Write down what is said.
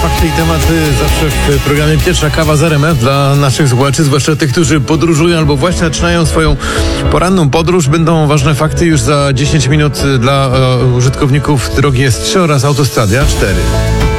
fakty i tematy zawsze w programie Pierwsza Kawa z RMF dla naszych słuchaczy, zwłaszcza tych, którzy podróżują albo właśnie zaczynają swoją poranną podróż. Będą ważne fakty już za 10 minut dla użytkowników drogi S3 oraz autostrady A4.